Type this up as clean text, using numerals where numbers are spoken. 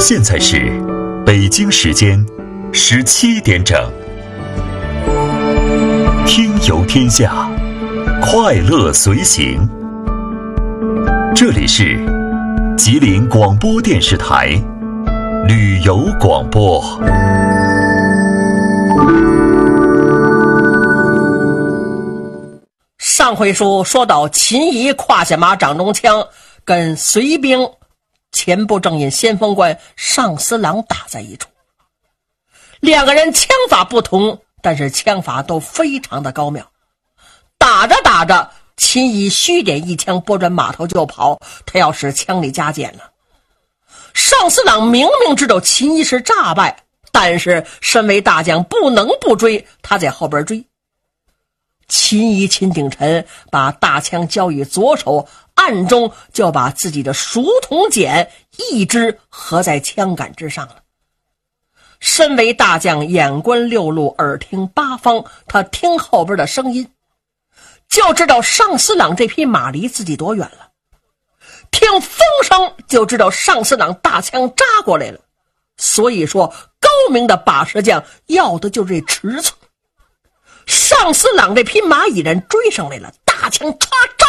现在是北京时间17点整。听游天下，快乐随行。这里是吉林广播电视台旅游广播。 上回书说到秦仪胯下马掌中枪，跟隋兵前部正印先锋官尚思郎打在一处。两个人枪法不同，但是枪法都非常的高妙。打着打着，秦仪虚点一枪拨转马头就跑，他要使枪里加减了。尚思郎明明知道秦仪是诈败，但是身为大将不能不追，他在后边追。秦仪秦鼎臣把大枪交于左手，暗中就把自己的熟铜锏一支合在枪杆之上了。身为大将，眼观六路，耳听八方，他听后边的声音，就知道尚思郎这匹马离自己多远了。听风声就知道尚思郎大枪扎过来了。所以说，高明的把式将要的就是这尺寸。尚思郎这匹马已然追上来了，大枪唰